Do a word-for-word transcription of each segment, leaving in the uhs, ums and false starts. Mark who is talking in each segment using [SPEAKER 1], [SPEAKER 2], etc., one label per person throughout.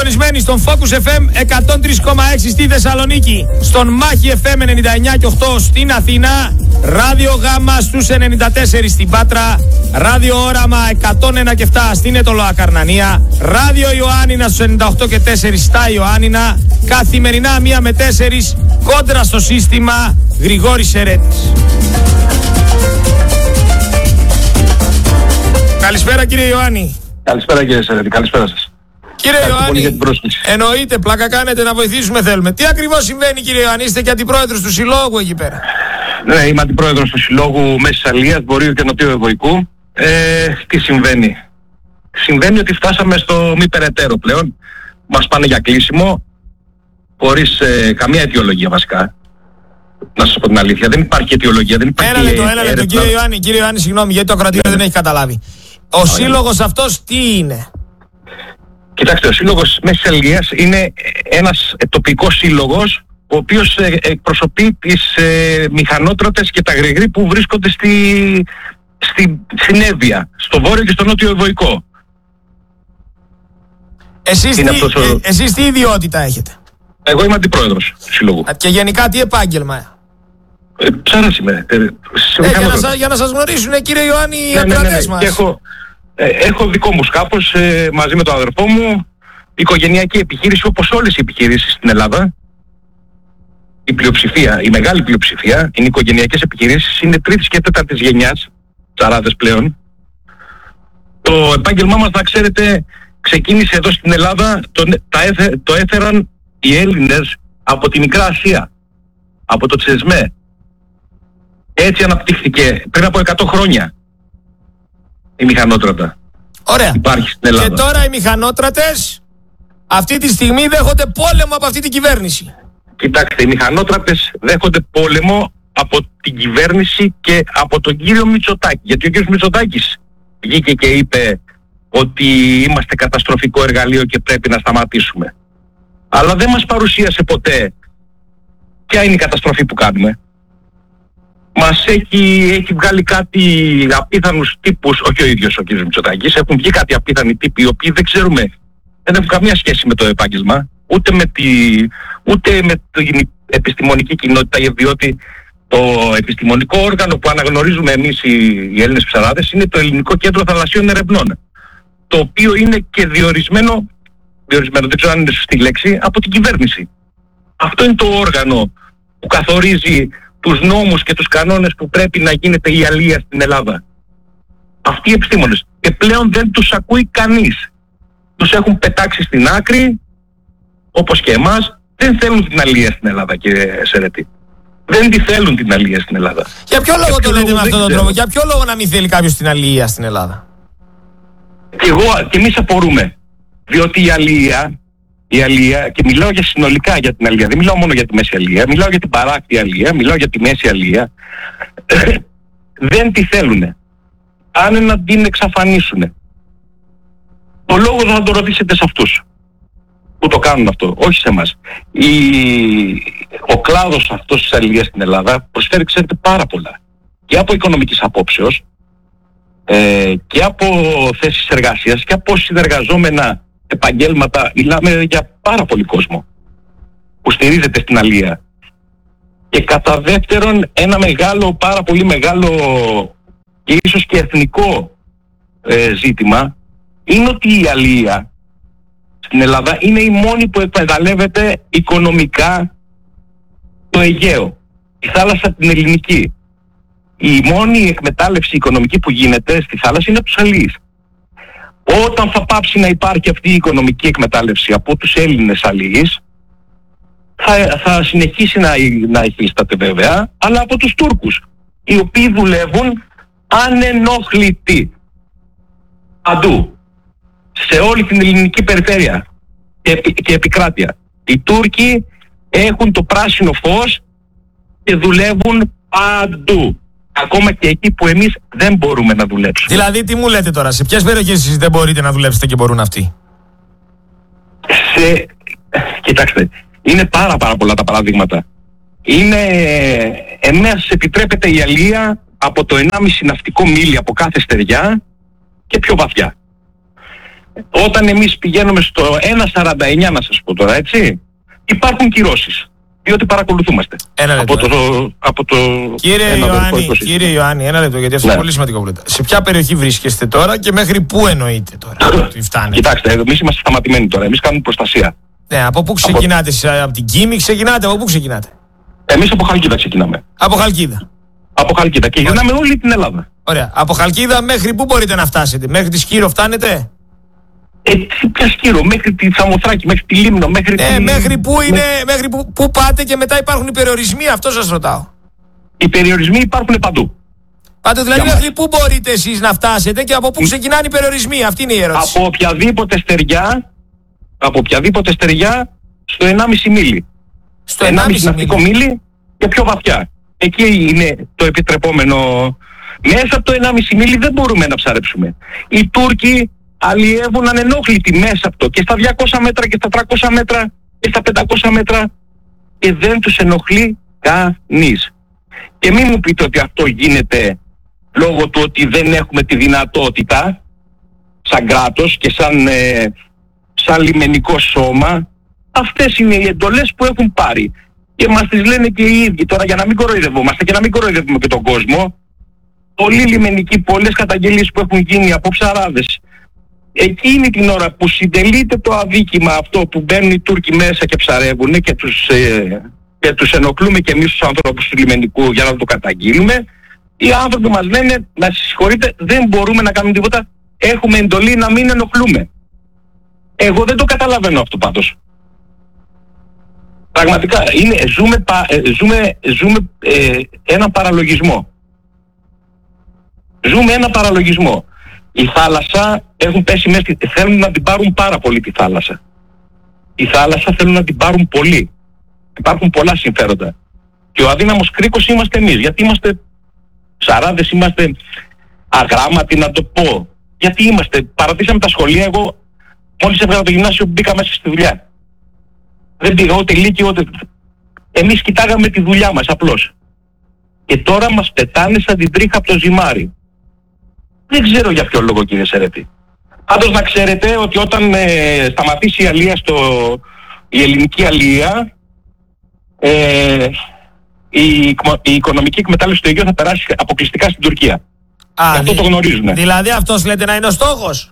[SPEAKER 1] συντονισμένοι στον Focus εφ εμ εκατόν τρία κόμμα έξι στη Θεσσαλονίκη, στον Μάχη εφ εμ ενενήντα εννιά κόμμα οκτώ στην Αθήνα, Ράδιο Γάμα στους ενενήντα τέσσερα στην Πάτρα, Ράδιο Όραμα εκατόν ένα κόμμα επτά στην Ετωλοά Καρνανία, Ράδιο Ιωάννινα στους ενενήντα οκτώ κόμμα τέσσερα στα Ιωάννινα, καθημερινά μία με τέσσερις κόντρα στο σύστημα Γρηγόρης Ερέτης. Καλησπέρα κύριε Ιωάννη.
[SPEAKER 2] Καλησπέρα κύριε Σερέτη, καλησπέρα σας.
[SPEAKER 1] Κύριε Ιωάννη, εννοείται, πλάκα κάνετε, να βοηθήσουμε θέλουμε. Τι ακριβώς συμβαίνει κύριε Ιωάννη, είστε και αντιπρόεδρος του Συλλόγου εκεί πέρα?
[SPEAKER 2] Ναι, είμαι αντιπρόεδρος του Συλλόγου Μέσης Αλίας, Βορείου και Νοτιού Ευωικού. Ε, τι συμβαίνει? Συμβαίνει ότι φτάσαμε στο μη περαιτέρω πλέον. Μας πάνε για κλείσιμο, χωρίς ε, καμία αιτιολογία βασικά. Να σας πω την αλήθεια, δεν υπάρχει αιτιολογία, δεν υπάρχει.
[SPEAKER 1] Ένα λεπτό, ένα λεπτό, κύριε Ιωάννη, κύριε Ιωάννη, συγγνώμη, γιατί το ακροατήριο δεν έχει καταλάβει. Ο Ωραία. σύλλογος αυτός τι είναι?
[SPEAKER 2] Κοιτάξτε, ο σύλλογος Μέσης Αλίας είναι ένας τοπικός σύλλογος, ο οποίος εκπροσωπεί τις ε, μηχανότρατες και τα γρηγροί που βρίσκονται στη, στη, στην Εύβοια, στο βόρειο και στο νότιο Ευωικό.
[SPEAKER 1] Εσείς, τι, ο... ε, εσείς τι ιδιότητα έχετε?
[SPEAKER 2] Εγώ είμαι αντιπρόεδρος του σύλλογου.
[SPEAKER 1] Και γενικά τι επάγγελμα?
[SPEAKER 2] Ε, ψάρας είμαι. Ε,
[SPEAKER 1] ε, για, να σας, για να σας γνωρίσουν κύριε Ιωάννη οι
[SPEAKER 2] ναι,
[SPEAKER 1] ακροατές
[SPEAKER 2] ναι, ναι, ναι.
[SPEAKER 1] μας.
[SPEAKER 2] Έχω, ε, έχω δικό μου σκάφος ε, μαζί με τον αδερφό μου, οικογενειακή επιχείρηση όπως όλες οι επιχειρήσεις στην Ελλάδα. Η πλειοψηφία, η μεγάλη πλειοψηφία είναι οικογενειακές επιχειρήσεις, είναι τρίτης και τέταρτης γενιάς, ψαράδες πλέον. Το επάγγελμά μας, να ξέρετε, ξεκίνησε εδώ στην Ελλάδα, το, τα έθε, το έφεραν οι Έλληνες από τη Μικρά Ασία, από το Τσεσμέ. Έτσι αναπτύχθηκε πριν από εκατό χρόνια η μηχανότρατα.
[SPEAKER 1] Ωραία.
[SPEAKER 2] Υπάρχει στην Ελλάδα.
[SPEAKER 1] Και τώρα οι μηχανότρατες αυτή τη στιγμή δέχονται πόλεμο από αυτή την κυβέρνηση.
[SPEAKER 2] Κοιτάξτε, οι μηχανότρατες δέχονται πόλεμο από την κυβέρνηση και από τον κύριο Μητσοτάκη. Γιατί ο κύριος Μητσοτάκης βγήκε και είπε ότι είμαστε καταστροφικό εργαλείο και πρέπει να σταματήσουμε. Αλλά δεν μας παρουσίασε ποτέ ποια είναι η καταστροφή που κάνουμε. Μας έχει, έχει βγάλει κάτι απίθανους τύπους, όχι ο ίδιος ο κ. Μητσοτάκης, έχουν βγει κάτι απίθανοι τύποι, οι οποίοι δεν ξέρουμε, δεν έχουν καμία σχέση με το επάγγελμα, ούτε με, τη, ούτε με την επιστημονική κοινότητα, διότι το επιστημονικό όργανο που αναγνωρίζουμε εμείς οι, οι Έλληνες ψαράδες είναι το Ελληνικό Κέντρο Θαλασσίων Ερευνών, το οποίο είναι και διορισμένο, διορισμένο, δεν ξέρω αν είναι σωστή λέξη, από την κυβέρνηση. Αυτό είναι το όργανο που καθορίζει τους νόμους και τους κανόνες που πρέπει να γίνεται η αλία στην Ελλάδα. Αυτοί οι επιστήμονες. Και πλέον δεν τους ακούει κανείς. Τους έχουν πετάξει στην άκρη, όπως και εμάς. Δεν θέλουν την αλία στην Ελλάδα, κύριε Σερέτη. Δεν τη θέλουν την αλία στην Ελλάδα.
[SPEAKER 1] Για ποιο λόγο το λέτε με αυτόν τον τρόπο? Για ποιο λόγο να μην θέλει κάποιος την αλία στην Ελλάδα?
[SPEAKER 2] Και εγώ και εμείς απορούμε. Διότι η αλία, η αλία, και μιλάω για συνολικά για την αλία, δεν μιλάω μόνο για τη μέση αλία, μιλάω για την παράκτη αλία, μιλάω για τη μέση αλία, δεν τη θέλουνε. Πάνε να την εξαφανίσουνε. Το λόγο θα το ρωτήσετε σε αυτούς που το κάνουν αυτό, όχι σε εμάς. Η... Ο κλάδος αυτός της αλίας στην Ελλάδα προσφέρει, ξέρετε, πάρα πολλά. Και από οικονομικής απόψεως, ε, και από θέσεις εργασίας και από συνεργαζόμενα επαγγέλματα. Μιλάμε για πάρα πολύ κόσμο που στηρίζεται στην αλία. Και κατά δεύτερον, ένα μεγάλο, πάρα πολύ μεγάλο και ίσως και εθνικό ε, ζήτημα είναι ότι η αλία στην Ελλάδα είναι η μόνη που εκμεταλλεύεται οικονομικά το Αιγαίο, η θάλασσα την ελληνική. Η μόνη εκμετάλλευση οικονομική που γίνεται στη θάλασσα είναι από τους αλίεις. Όταν θα πάψει να υπάρχει αυτή η οικονομική εκμετάλλευση από τους Έλληνες αλίεις, θα, θα συνεχίσει να, να υφίσταται βέβαια, αλλά από τους Τούρκους, οι οποίοι δουλεύουν ανενόχλητοι παντού, σε όλη την ελληνική περιφέρεια και, και επικράτεια. Οι Τούρκοι έχουν το πράσινο φως και δουλεύουν παντού. Ακόμα και εκεί που εμείς δεν μπορούμε να δουλέψουμε.
[SPEAKER 1] Δηλαδή τι μου λέτε τώρα, σε ποιες περιοχές εσείς δεν μπορείτε να δουλέψετε και μπορούν αυτοί?
[SPEAKER 2] Σε... Κοιτάξτε, είναι πάρα πάρα πολλά τα παραδείγματα. Είναι... Εμάς επιτρέπεται η αλία από το ενάμιση ναυτικό μίλι από κάθε στεριά και πιο βαθιά. όταν εμείς πηγαίνουμε στο ένα σαράντα εννιά, να σας πω τώρα, έτσι, υπάρχουν κυρώσεις. Διότι παρακολουθούμαστε.
[SPEAKER 1] Ένα λεπτό.
[SPEAKER 2] Από το, από το
[SPEAKER 1] κύριε,
[SPEAKER 2] ένα
[SPEAKER 1] Ιωάννη, κύριε Ιωάννη, ένα λεπτό, γιατί αυτό
[SPEAKER 2] ναι.
[SPEAKER 1] είναι πολύ σημαντικό που λέτε. Σε ποια περιοχή βρίσκεστε τώρα και μέχρι πού εννοείτε τώρα ότι φτάνετε?
[SPEAKER 2] Κοιτάξτε, εμείς είμαστε σταματημένοι τώρα. Εμείς κάνουμε προστασία.
[SPEAKER 1] Ναι, από πού ξεκινάτε, από, από την Κίμη ξεκινάτε, από πού ξεκινάτε?
[SPEAKER 2] Εμείς από Χαλκίδα ξεκινάμε.
[SPEAKER 1] Από Χαλκίδα.
[SPEAKER 2] Από Χαλκίδα και γυρνάμε όλη την Ελλάδα.
[SPEAKER 1] Ωραία. Από Χαλκίδα μέχρι πού μπορείτε να φτάσετε? Μέχρι τη Σκύρο φτάνετε?
[SPEAKER 2] Ε, ποια Σκύρο, μέχρι τη Σαμοθράκη, μέχρι τη Λίμνο, μέχρι
[SPEAKER 1] ε,
[SPEAKER 2] τη...
[SPEAKER 1] μέχρι πού είναι, μέχρι πού, πού πάτε και μετά υπάρχουν οι περιορισμοί, αυτό σας ρωτάω.
[SPEAKER 2] Οι περιορισμοί υπάρχουν παντού.
[SPEAKER 1] Πάτε δηλαδή μέχρι πού μπορείτε εσείς να φτάσετε και από πού ξεκινάνε οι περιορισμοί, αυτή είναι η ερώτηση.
[SPEAKER 2] Από οποιαδήποτε στεριά, από οποιαδήποτε στεριά στο ενάμιση μίλι.
[SPEAKER 1] Στο
[SPEAKER 2] ενάμιση ναυτικό μίλι και πιο βαθιά. Εκεί είναι το επιτρεπόμενο. Μέσα από το ενάμιση μίλι δεν μπορούμε να ψαρέψουμε. Οι Τούρκοι αλλιεύουν ανενόχλητοι μέσα από το και στα διακόσια μέτρα και στα τριακόσια μέτρα και στα πεντακόσια μέτρα και δεν τους ενοχλεί κανείς. Και μην μου πείτε ότι αυτό γίνεται λόγω του ότι δεν έχουμε τη δυνατότητα σαν κράτος και σαν, ε, σαν λιμενικό σώμα. Αυτές είναι οι εντολές που έχουν πάρει και μας τις λένε και οι ίδιοι. Τώρα για να μην κοροϊδευόμαστε και να μην κοροϊδεύουμε και τον κόσμο, πολλοί λιμενικοί, πολλές καταγγελίες που έχουν γίνει από ψαράδες, εκείνη την ώρα που συντελείται το αδίκημα αυτό που μπαίνουν οι Τούρκοι μέσα και ψαρεύουν και τους, ε, και τους ενοχλούμε και εμείς τους ανθρώπους του λιμενικού για να το καταγγείλουμε, οι άνθρωποι μας λένε να συγχωρείτε, δεν μπορούμε να κάνουμε τίποτα, έχουμε εντολή να μην ενοχλούμε. Εγώ δεν το καταλαβαίνω αυτό πάντως. Πραγματικά είναι, ζούμε, ζούμε, ζούμε ε, έναν παραλογισμό. Ζούμε έναν παραλογισμό. Η θάλασσα έχουν πέσει μέσα, θέλουν να την πάρουν πάρα πολύ τη θάλασσα. Η θάλασσα θέλουν να την πάρουν πολύ. Υπάρχουν πολλά συμφέροντα. Και ο αδύναμος κρίκος είμαστε εμείς. Γιατί είμαστε ψαράδες, είμαστε αγράμματοι να το πω. Γιατί είμαστε, παρατήσαμε τα σχολεία, εγώ μόλις έβγαλα το γυμνάσιο μπήκα μέσα στη δουλειά. Δεν πήγα ούτε λύκειο ούτε... Εμείς κοιτάγαμε τη δουλειά μας απλώς. Και τώρα μας πετάνε σαν την τρίχα από το ζυμάρι. Δεν ξέρω για ποιο λόγο, κύριε Σερέτη. Πάντως να ξέρετε ότι όταν ε, σταματήσει η αλία στο... η ελληνική αλία, ε, η, η οικονομική εκμετάλλευση του Αιγαίου θα περάσει αποκλειστικά στην Τουρκία. Α, αυτό δη... το γνωρίζουν.
[SPEAKER 1] Δηλαδή αυτός λέτε να είναι ο στόχος?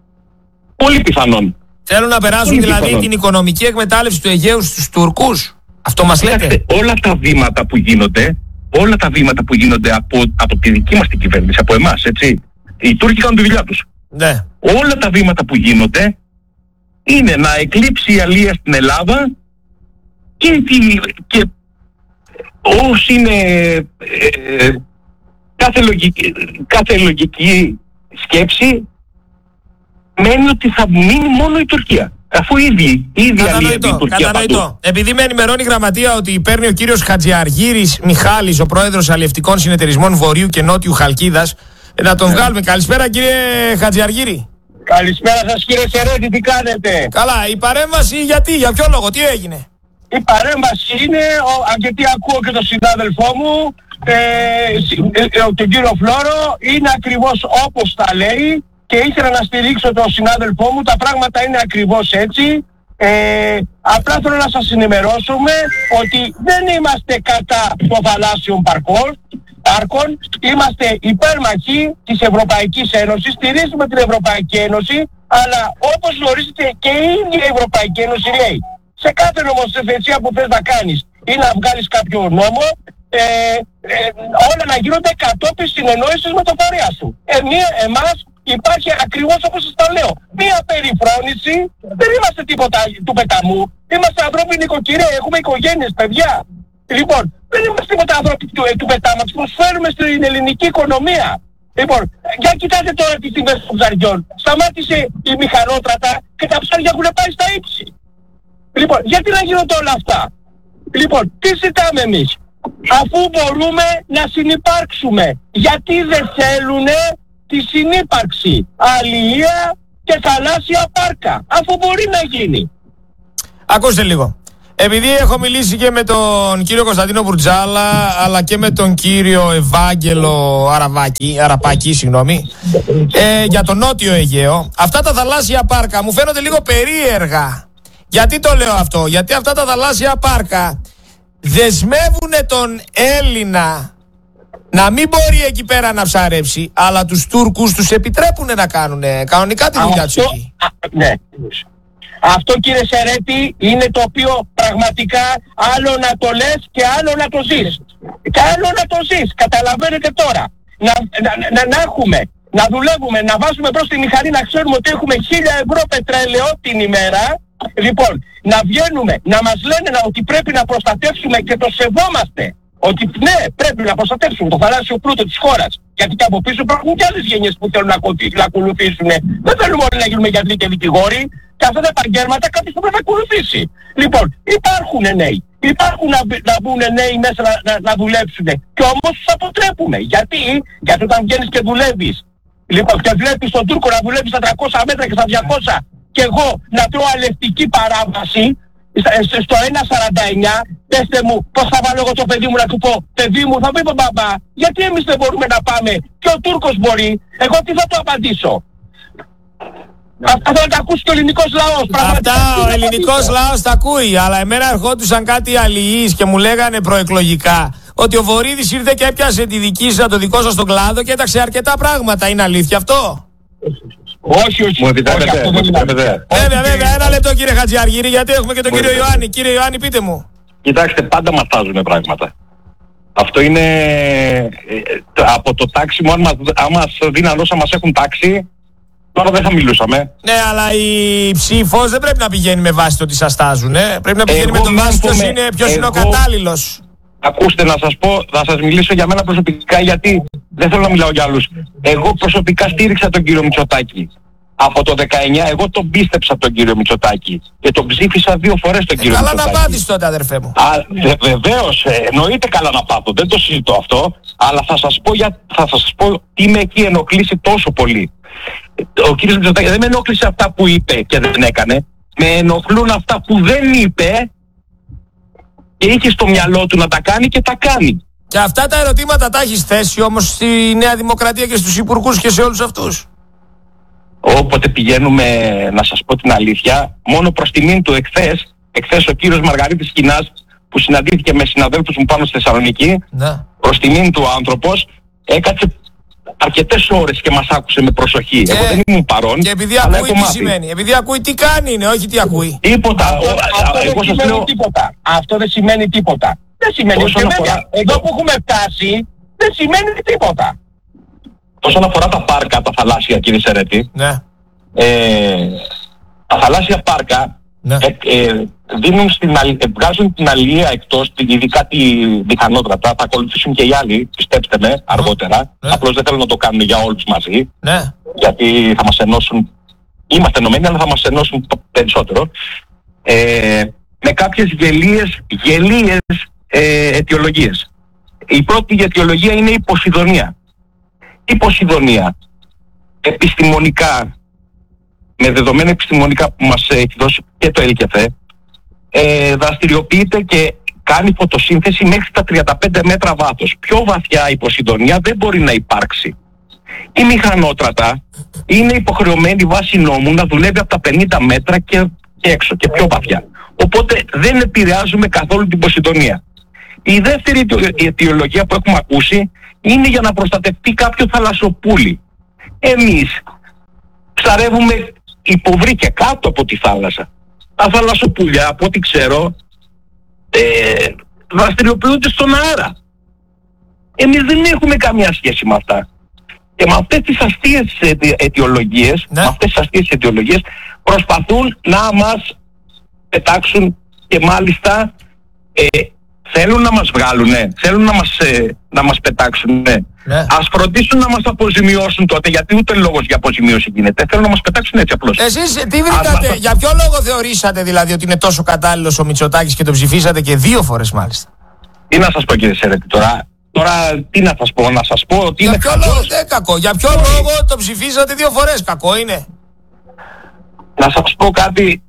[SPEAKER 2] Πολύ πιθανόν.
[SPEAKER 1] Θέλουν να περάσουν Πολύ δηλαδή πιθανόν. την οικονομική εκμετάλλευση του Αιγαίου στους Τουρκούς. Αυτό μας λέτε?
[SPEAKER 2] Κοιτάξτε, όλα τα βήματα που γίνονται, όλα τα βήματα που γίνονται από, από τη δική μας την κυβέρνηση, από εμάς, έτσι. Οι Τούρκοι κάνουν τη δουλειά τους.
[SPEAKER 1] Ναι.
[SPEAKER 2] Όλα τα βήματα που γίνονται είναι να εκλείψει η αλία στην Ελλάδα και, και όσοι είναι ε, κάθε, λογική, κάθε λογική σκέψη μένει ότι θα μείνει μόνο η Τουρκία. Αφού ήδη, ήδη αλλιεύει η Τουρκία παντού.
[SPEAKER 1] Επειδή με ενημερώνει η γραμματεία ότι παίρνει ο κύριος Χατζιαργύρης Μιχάλης, ο πρόεδρος αλλιευτικών συνεταιρισμών Βορείου και Νότιου Χαλκίδας, να τον βγάλουμε. Καλησπέρα κύριε Χατζιαργύρη.
[SPEAKER 3] Καλησπέρα σας κύριε Σερέτη, τι κάνετε?
[SPEAKER 1] Καλά, η παρέμβαση γιατί, για ποιο λόγο, τι έγινε?
[SPEAKER 3] Η παρέμβαση είναι, γιατί ακούω και τον συνάδελφό μου, ε, ε, τον κύριο Φλόρο, είναι ακριβώς όπως τα λέει και ήθελα να στηρίξω τον συνάδελφό μου, τα πράγματα είναι ακριβώς έτσι. Ε, απλά θέλω να σας ενημερώσουμε ότι δεν είμαστε κατά των θαλάσσιων παρκών, πάρκων, είμαστε υπέρμαχοι της Ευρωπαϊκής Ένωσης, στηρίζουμε την Ευρωπαϊκή Ένωση, αλλά όπως γνωρίζετε και η ίδια η Ευρωπαϊκή Ένωση λέει, σε κάθε νομοθεσία που θες να κάνεις ή να βγάλεις κάποιο νόμο, ε, ε, όλα να γίνονται κατόπιν συνεννόησης με το φορέα σου. Ε, μία, εμάς υπάρχει ακριβώς όπως σας τα λέω, μία περιφρόνηση, δεν είμαστε τίποτα του πεταμού, είμαστε ανθρώπινοι νοικοκυρέοι, έχουμε οικογένειες, παιδιά. Λοιπόν, δεν είμαστε τίποτα άνθρωποι του, του πετάματος, προσφέρουμε στην ελληνική οικονομία. Λοιπόν, για κοιτάτε τώρα τις τιμές των ψαριών. Σταμάτησε η μηχανότρατα και τα ψάρια έχουν πάει στα ύψη. Λοιπόν, γιατί να γίνονται όλα αυτά? Λοιπόν, τι ζητάμε εμείς? Αφού μπορούμε να συνυπάρξουμε, γιατί δεν θέλουνε τη συνύπαρξη αλληλεία και θαλάσσια πάρκα, αφού μπορεί να γίνει?
[SPEAKER 1] Ακούστε λίγο. Επειδή έχω μιλήσει και με τον κύριο Κωνσταντίνο Μπουρτζάλα, αλλά και με τον κύριο Ευάγγελο Αραβάκη, Αραπάκη, συγγνώμη, ε, για τον Νότιο Αιγαίο, αυτά τα θαλάσσια πάρκα μου φαίνονται λίγο περίεργα. Γιατί το λέω αυτό? Γιατί αυτά τα θαλάσσια πάρκα δεσμεύουν τον Έλληνα να μην μπορεί εκεί πέρα να ψαρέψει, αλλά τους Τούρκους τους επιτρέπουν να κάνουν κανονικά τη δουλειά τους εκεί.
[SPEAKER 3] Ναι. Αυτό, κύριε Σερέτη, είναι το οποίο πραγματικά άλλο να το λες και άλλο να το ζεις. Και άλλο να το ζεις. Καταλαβαίνετε τώρα. Να, να, να, να έχουμε, να δουλεύουμε, να βάζουμε μπρος τη μηχανή, να ξέρουμε ότι έχουμε χίλια ευρώ πετρέλαιο την ημέρα. Λοιπόν, να βγαίνουμε, να μας λένε να, ότι πρέπει να προστατεύσουμε και το σεβόμαστε. Ότι ναι, πρέπει να προστατεύσουμε το θαλάσσιο πλούτο της χώρας. Γιατί και από πίσω υπάρχουν και άλλες γενιές που θέλουν να, να ακολουθήσουν. Δεν θέλουμε όλοι να γίνουμε γιατροί και δικηγόροι. Και αυτά τα επαγγέλματα κάποιος θα πρέπει να ακολουθήσει. Λοιπόν, υπάρχουν νέοι. Υπάρχουν να, να μπουν νέοι μέσα να, να, να δουλέψουν. Και όμως τους αποτρέπουμε. Γιατί? Γιατί όταν βγαίνεις και δουλεύεις, λοιπόν, και βλέπεις τον Τούρκο να δουλεύει στα τριακόσια μέτρα και στα διακόσια, και εγώ να τρώω αλευτική παράβαση στο ένα σαράντα εννιά, πέστε μου πώς θα βάλω εγώ το παιδί μου να του πω, παιδί μου, θα πει μπαμπά, γιατί εμείς δεν μπορούμε να πάμε και ο Τούρκος μπορεί? Εγώ τι θα του απαντήσω? Αυτά θα τα ακούσει και ο ελληνικός λαός.
[SPEAKER 1] Αυτά ο ελληνικός λαός τα ακούει. Αλλά εμένα ερχόντουσαν κάτι αλληλείς και μου λέγανε προεκλογικά ότι ο Βορίδης ήρθε και έπιασε τη δική σας, το δικό σας τον κλάδο και έταξε αρκετά πράγματα. Είναι αλήθεια αυτό?
[SPEAKER 3] Όχι, όχι.
[SPEAKER 2] Μου επιτρέπετε?
[SPEAKER 1] Βέβαια, βέβαια. Ένα λεπτό, κύριε Χατζιαργύρη, γιατί έχουμε και τον κύριο Ιωάννη. Κύριε Ιωάννη, πείτε μου.
[SPEAKER 2] Κοιτάξτε, πάντα μαθάζουν πράγματα. Αυτό είναι από το τάξιμο. Αν μας δίναν όσα μας έχουν τάξει, τώρα δεν θα μιλούσαμε.
[SPEAKER 1] Ναι, αλλά η ψήφος δεν πρέπει να πηγαίνει με βάση το τι σας τάζουν. Ε. Πρέπει να πηγαίνει
[SPEAKER 2] εγώ
[SPEAKER 1] με το βάση ποιος είναι, ποιος
[SPEAKER 2] εγώ,
[SPEAKER 1] είναι ο κατάλληλος.
[SPEAKER 2] Ακούστε, να σας πω, θα σας μιλήσω για μένα προσωπικά, γιατί δεν θέλω να μιλάω για άλλους. Εγώ προσωπικά στήριξα τον κύριο Μητσοτάκη. Από το δεκαεννιά εγώ τον πίστεψα τον κύριο Μητσοτάκη και τον ψήφισα δύο φορές τον
[SPEAKER 1] ε,
[SPEAKER 2] κύριο
[SPEAKER 1] καλά
[SPEAKER 2] Μητσοτάκη.
[SPEAKER 1] Καλά να πάθεις τότε, αδερφέ μου.
[SPEAKER 2] Α, δε, βεβαίως, ε, εννοείται καλά να πάθω, δεν το συζητώ αυτό, αλλά θα σας πω, για, θα σας πω τι με έχει ενοχλήσει τόσο πολύ. Ο κύριος Μητσοτάκης δεν με ενόχλησε αυτά που είπε και δεν έκανε, με ενοχλούν αυτά που δεν είπε και είχε στο μυαλό του να τα κάνει και τα κάνει.
[SPEAKER 1] Και αυτά τα ερωτήματα τα έχεις θέσει όμως στη Νέα Δημοκρατία και στους υπουργούς και σε όλους αυτούς?
[SPEAKER 2] Όποτε πηγαίνουμε, να σας πω την αλήθεια, μόνο προς τιμήν του εχθές, εχθές ο κύριος Μαργαρίτης Κινάς, που συναντήθηκε με συναδέλφους μου πάνω στη Θεσσαλονίκη,
[SPEAKER 1] ναι.
[SPEAKER 2] προς τιμήν του άνθρωπος, έκατσε αρκετές ώρες και μας άκουσε με προσοχή.
[SPEAKER 1] Και,
[SPEAKER 2] εγώ δεν ήμουν παρόν.
[SPEAKER 1] Και επειδή ακούει τι σημαίνει, επειδή ακούει τι κάνει είναι, όχι τι ακούει.
[SPEAKER 2] Τίποτα.
[SPEAKER 3] Αυτό,
[SPEAKER 2] ο,
[SPEAKER 3] αυτό
[SPEAKER 2] εγώ
[SPEAKER 3] δεν
[SPEAKER 2] σας
[SPEAKER 3] σημαίνει
[SPEAKER 2] λέω...
[SPEAKER 3] τίποτα. Αυτό δεν σημαίνει τίποτα. Δεν σημαίνει
[SPEAKER 2] όσον αφορά...
[SPEAKER 3] βέβαια, εδώ που έχουμε φτάσει, δεν σημαίνει τίποτα.
[SPEAKER 2] Όσον αφορά τα πάρκα, τα θαλάσσια, κύριε Σερέτη,
[SPEAKER 1] ναι.
[SPEAKER 2] ε, τα θαλάσσια πάρκα
[SPEAKER 1] ναι.
[SPEAKER 2] ε, ε, δίνουν στην, βγάζουν την αλληλεία εκτός, ειδικά τη πιθανότατα, θα ακολουθήσουν και οι άλλοι, πιστέψτε με, αργότερα. Ναι. Απλώς δεν θέλουν να το κάνουν για όλους μαζί,
[SPEAKER 1] ναι.
[SPEAKER 2] γιατί θα μας ενώσουν, είμαστε ενωμένοι, αλλά θα μας ενώσουν περισσότερο. Ε, με κάποιες γελίες, γελίες ε, αιτιολογίες. Η πρώτη αιτιολογία είναι η Ποσειδονία. Η Ποσειδονία, επιστημονικά, με δεδομένα επιστημονικά που μας έχει δώσει και το ΕΛΚΕΦΕ, ε, δραστηριοποιείται και κάνει φωτοσύνθεση μέχρι τα τριάντα πέντε μέτρα βάθος. Πιο βαθιά η Ποσειδονία δεν μπορεί να υπάρξει. Η μηχανότρατα είναι υποχρεωμένη βάσει νόμου να δουλεύει από τα πενήντα μέτρα και, και έξω και πιο βαθιά. Οπότε δεν επηρεάζουμε καθόλου την Ποσειδονία. Η δεύτερη αιτιολογία που έχουμε ακούσει είναι για να προστατευτεί κάποιο θαλασσοπούλι. Εμείς ψαρεύουμε υποβρύ και κάτω από τη θάλασσα. Τα θαλασσοπούλια, από ό,τι ξέρω, ε, δραστηριοποιούνται στον αέρα. Εμείς δεν έχουμε καμία σχέση με αυτά. Και με αυτές τις αστείες αιτιολογίες,
[SPEAKER 1] ναι.
[SPEAKER 2] με αυτές τις αστείες αιτιολογίες προσπαθούν να μας πετάξουν και μάλιστα ε, θέλουν να μας βγάλουνε, θέλουν να μας, ε, να μας πετάξουνε. Ναι. Ας φροντίσουν να μας αποζημιώσουν τότε, γιατί ούτε λόγος για αποζημίωση γίνεται. Θέλουν να μας πετάξουν έτσι απλώς.
[SPEAKER 1] Εσείς τι βρήκατε, μας... για ποιο λόγο θεωρήσατε δηλαδή ότι είναι τόσο κατάλληλος ο Μητσοτάκης και τον ψηφίσατε και δύο φορές μάλιστα?
[SPEAKER 2] Τι να σας πω, κύριε Σερέτη, τώρα, τώρα τι να σας πω, να σας πω ότι
[SPEAKER 1] για
[SPEAKER 2] είναι
[SPEAKER 1] ποιο
[SPEAKER 2] κακός.
[SPEAKER 1] Λόγο, δεν κακό, για ποιο λόγο τον ψηφίσατε δύο φορές, κακό είναι?
[SPEAKER 2] Να σας πω κάτι,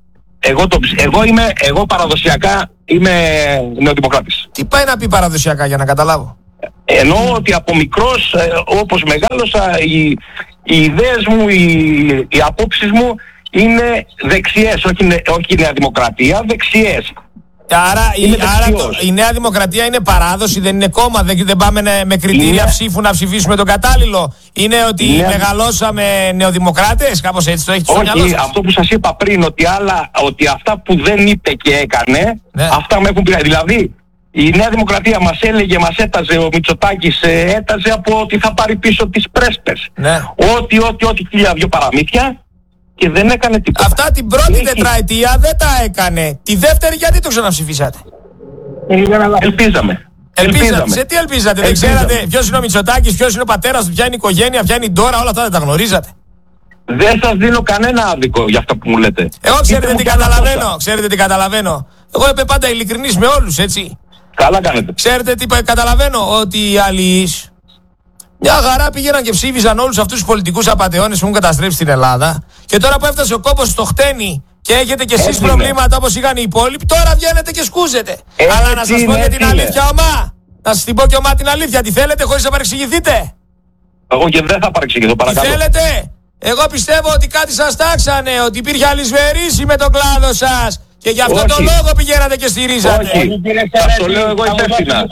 [SPEAKER 2] Εγώ, το, εγώ, είμαι, εγώ παραδοσιακά είμαι νεοδημοκράτης.
[SPEAKER 1] Τι πάει να πει παραδοσιακά για να καταλάβω?
[SPEAKER 2] Εννοώ ότι από μικρός, ε, όπως μεγάλωσα, οι, οι ιδέες μου, οι, οι απόψεις μου είναι δεξιές, όχι, όχι η Νέα Δημοκρατία, δεξιές.
[SPEAKER 1] Άρα, η, άρα το, η Νέα Δημοκρατία είναι παράδοση, δεν είναι κόμμα, δεν, δεν πάμε με κριτήρια είναι... ψήφου να ψηφίσουμε τον κατάλληλο. Είναι ότι είναι... μεγαλώσαμε νεοδημοκράτες, κάπως έτσι το έχετε στο μυαλό σας?
[SPEAKER 2] Όχι, αυτό που σας είπα πριν, ότι, άλλα, ότι αυτά που δεν είπε και έκανε, ναι. αυτά με έχουν πει. Δηλαδή, η Νέα Δημοκρατία μας έλεγε, μας έταζε, ο Μητσοτάκης έταζε από ότι θα πάρει πίσω τις πρέσπες.
[SPEAKER 1] Ναι.
[SPEAKER 2] Ό,τι, ό,τι, ό,τι, χίλια δυο παραμύθια. Και δεν έκανε τίποτα.
[SPEAKER 1] Αυτά την πρώτη Έχει... τετραετία δεν τα έκανε. Τη δεύτερη γιατί το ξαναψηφίσατε?
[SPEAKER 2] Ελπίζαμε.
[SPEAKER 1] Ελπίζαμε. Ελπίζαμε. Σε τι ελπίζατε? Δεν ξέρατε ποιος είναι ο Μητσοτάκης, ποιος είναι ο πατέρας του, ποια είναι η οικογένεια, ποια είναι η Ντόρα, όλα αυτά δεν τα γνωρίζατε?
[SPEAKER 2] Δεν σας δίνω κανένα άδικο για αυτά που μου λέτε.
[SPEAKER 1] Εγώ ξέρετε τι καταλαβαίνω. Ξέρετε τι καταλαβαίνω. Εγώ είμαι πάντα ειλικρινής με όλους, έτσι.
[SPEAKER 2] Καλά κάνετε.
[SPEAKER 1] Ξέρετε τι καταλαβαίνω? Ότι οι αλληλείς μια χαρά πήγαιναν και ψήφιζαν όλους αυτούς τους πολιτικούς απατεώνες που έχουν καταστρέψει την Ελλάδα. Και τώρα που έφτασε ο κόπος στο χτένι και έχετε κι εσείς προβλήματα όπως είχαν οι υπόλοιποι, τώρα βγαίνετε και σκούζετε. Έτσι, αλλά να σας πω για την αλήθεια, ομά. Να σας την πω και ομά την αλήθεια. Τι θέλετε χωρίς να παρεξηγηθείτε?
[SPEAKER 2] Εγώ και δεν θα παρεξηγηθώ, παρακαλώ.
[SPEAKER 1] Τι θέλετε? Εγώ πιστεύω ότι κάτι σας τάξανε, ότι υπήρχε αλυσβερίσι με τον κλάδο σας. Και γι' αυτό το λόγο πηγαίνατε και στηρίζατε.
[SPEAKER 2] Όχι, σας το λέω εγώ υπεύθυνα.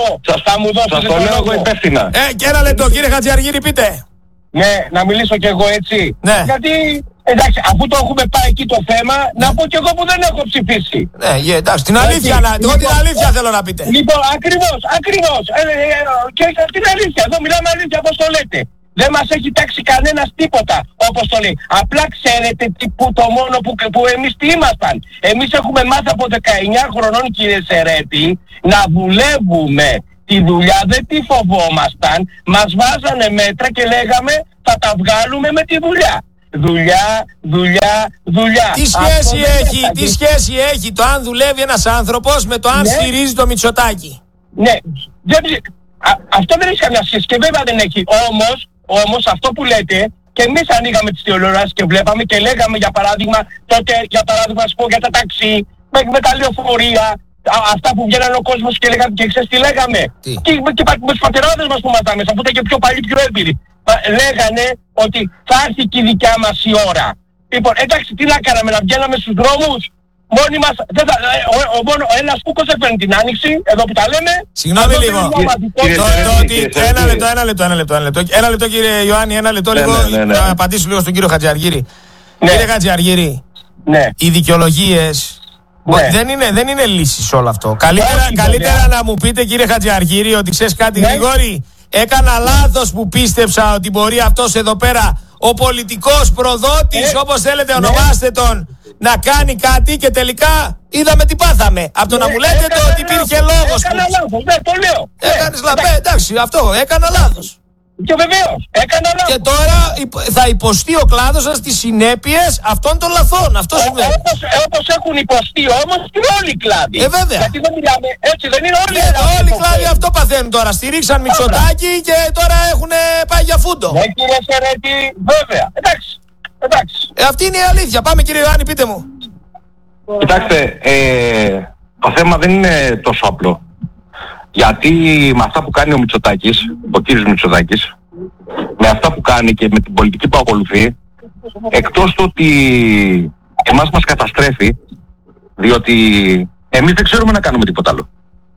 [SPEAKER 2] Σας το λέω εγώ υπεύθυνα.
[SPEAKER 1] Ε, και ένα λεπτό, κύριε Χατζιαργύρη, πείτε.
[SPEAKER 3] Ναι, να μιλήσω κι εγώ έτσι.
[SPEAKER 1] Ναι.
[SPEAKER 3] Γιατί, εντάξει, αφού το έχουμε πάει εκεί το θέμα, ναι. να πω κι εγώ που δεν έχω ψηφίσει.
[SPEAKER 1] Ναι, yeah, εντάξει, την αλήθεια, να, εγώ την αλήθεια θέλω να πείτε.
[SPEAKER 3] Λοιπόν, ακριβώς, ακριβώς. Ε, ε, ε, και την αλήθεια, εδώ μιλάμε αλήθεια, όπως το λέτε. Δεν μας έχει τάξει κανένας τίποτα, όπως το λέει. Απλά ξέρετε τι, που, το μόνο που, που εμείς τι ήμασταν. Εμείς έχουμε μάθει από δεκαεννιά χρονών, κύριε Σερέτη, να δουλεύουμε. Τη δουλειά δεν τη φοβόμασταν. Μας βάζανε μέτρα και λέγαμε θα τα βγάλουμε με τη δουλειά. Δουλειά, δουλειά, δουλειά.
[SPEAKER 1] Τι σχέση έχει, τι σχέση έχει το αν δουλεύει ένας άνθρωπος με το αν ναι. στηρίζει το Μητσοτάκη?
[SPEAKER 3] Ναι, δεν, α, αυτό δεν έχει καμιά σχέση και βέβαια δεν έχει. Όμως, όμως αυτό που λέτε, και εμείς ανοίγαμε τις τηλεοράσεις και βλέπαμε και λέγαμε για παράδειγμα, τότε για παράδειγμα ας πω για τα ταξί, με, με τα λεωφορεία, α, αυτά που βγαίνανε ο κόσμος και λέγαμε και ξέρεις τι λέγαμε. Τι? Και, και, και με τους πατεράδες μας που ήμασταν μέσα, που ήταν και πιο παλιοί, πιο έμπειροι. Λέγανε ότι θα έρθει και η δικιά μας η ώρα. Λοιπόν, εντάξει, τι να κάναμε, να βγαίναμε στους δρόμους. Μόνοι μας, δεν θα, ο, ο, ο, ο ένας κούκος δεν φέρνει την άνοιξη, εδώ που τα λέμε.
[SPEAKER 1] Συγγνώμη λίγο. Ένα λεπτό, ένα λεπτό, ένα λεπτό, ένα λεπτό. Ένα λεπτό κύριε Ιωάννη, ένα λεπτό λίγο. Να απαντήσω λίγο στον κύριο Χατζιαργύρη. Κύριε Χατζιαργύρη, οι δικαιολογίες δεν είναι, δεν είναι λύση όλο αυτό. Καλύτερα να μου πείτε κύριε Χατζιαργύρη ότι ξέρεις κάτι Γρηγόρη. Έκανα λάθος που πίστεψα ότι μπορεί αυτός εδώ πέρα ο πολιτικός προδότης, ε, όπως θέλετε ονομάστε τον, να κάνει κάτι και τελικά είδαμε τι πάθαμε. Από το ε, να μου λέτε το ότι υπήρχε λόγος.
[SPEAKER 3] Έκανα που... λάθος, ναι, το λέω.
[SPEAKER 1] Έκανες λάθος, εντάξει, αυτό, έκανα λάθος.
[SPEAKER 3] Και βεβαίως, έκανα λάθος.
[SPEAKER 1] Και τώρα θα υποστεί ο κλάδος σας τις συνέπειες αυτών των λαθών. Αυτό συμβαίνει.
[SPEAKER 3] Όπως, όπως έχουν υποστεί όμως και όλοι οι κλάδοι.
[SPEAKER 1] Ε, βέβαια.
[SPEAKER 3] Γιατί δεν μιλάμε, έτσι δεν είναι όλοι οι
[SPEAKER 1] κλάδοι. Όλοι οι κλάδοι αυτό παθαίνουν τώρα. Στηρίξαν Μητσοτάκη και τώρα έχουν πάει για φούντο.
[SPEAKER 3] Ναι κύριε Σερέτη, βέβαια. Εντάξει, εντάξει.
[SPEAKER 1] Ε, αυτή είναι η αλήθεια. Πάμε κύριε Ιωάννη, πείτε μου.
[SPEAKER 2] Κοιτάξτε, ε, το θέμα δεν είναι τόσο απλό. Γιατί με αυτά που κάνει ο Μητσοτάκης, ο κύριος Μητσοτάκης, με αυτά που κάνει και με την πολιτική που ακολουθεί, εκτός του ότι εμάς μας καταστρέφει, διότι εμείς δεν ξέρουμε να κάνουμε τίποτα άλλο.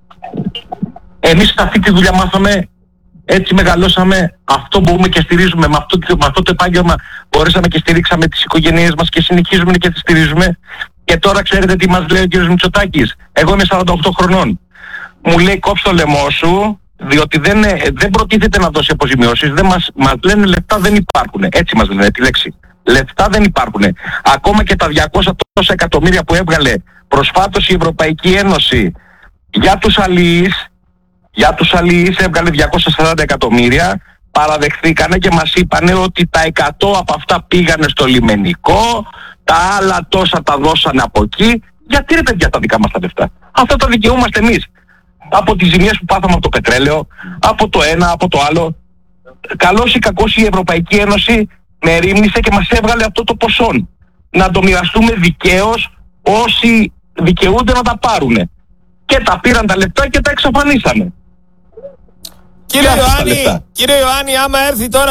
[SPEAKER 2] Εμείς αυτή τη δουλειά μάθαμε, έτσι μεγαλώσαμε, αυτό μπορούμε και στηρίζουμε, με αυτό, με αυτό το επάγγελμα μπορέσαμε και στηρίξαμε τις οικογένειές μας και συνεχίζουμε και τις στηρίζουμε. Και τώρα ξέρετε τι μας λέει ο κύριος Μητσοτάκης? Εγώ είμαι σαράντα οκτώ χρονών. Μου λέει κόψε το λαιμό σου, διότι δεν, δεν προτίθεται να δώσει αποζημιώσεις, δεν μας, μας λένε λεφτά δεν υπάρχουν. Έτσι μας λένε τη λέξη. Λεφτά δεν υπάρχουν. Ακόμα και τα διακόσια τόσα εκατομμύρια που έβγαλε προσφάτως η Ευρωπαϊκή Ένωση για τους αλληλείς, για τους αλληλείς έβγαλε διακόσια σαράντα εκατομμύρια, παραδεχθήκανε και μας είπανε ότι τα εκατό από αυτά πήγανε στο λιμενικό, τα άλλα τόσα τα δώσανε από εκεί. Γιατί ρε παιδιά τα δικά μας τα λεφτά? Αυτά τα δικαιούμαστε εμείς. Από τις ζημιές που πάθαμε από το πετρέλαιο, από το ένα, από το άλλο. Καλώς ή κακώς η Ευρωπαϊκή Ένωση μερίμνησε και μας έβγαλε αυτό το ποσό. Να το μοιραστούμε δικαίως όσοι δικαιούνται να τα πάρουν. Και τα πήραν τα λεπτά και τα εξαφανίσανε.
[SPEAKER 1] Κύριε Ιωάννη, κύριε Ιωάννη, άμα έρθει τώρα